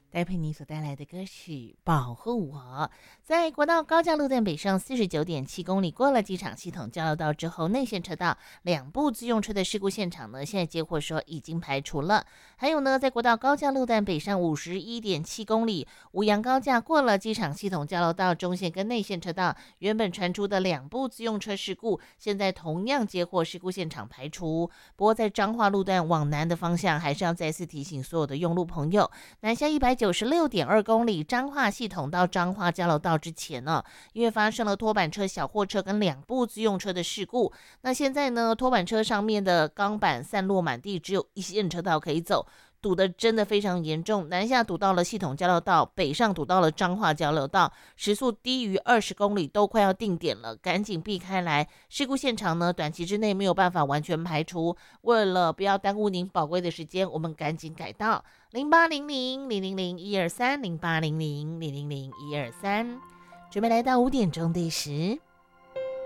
戴佩妮所带来的歌曲《保护我》。在国道高架路段北上49.7公里过了机场系统交流道之后，内线车道两部自用车的事故现场呢，现在接获说已经排除了。还有呢，在国道高架路段北上51.7公里，五杨高架过了机场系统交流道中线跟内线车道，原本传出的两部自用车事故，现在同样接获事故现场排除。不过在彰化路段往南的方向，还是要再次提醒所有的用路朋友，南下196.2公里彰化系统到彰化交流道之前呢，因为发生了拖板车、小货车跟两部自用车的事故。那现在呢，拖板车上面的钢板散落满地，只有一线车道可以走，堵得真的非常严重。南下堵到了系统交流道，北上堵到了彰化交流道，时速低于20公里都快要定点了，赶紧避开来。事故现场呢，短期之内没有办法完全排除，为了不要耽误您宝贵的时间，我们赶紧改道0800-000-123 0800-000-123，准备来到5点钟的时。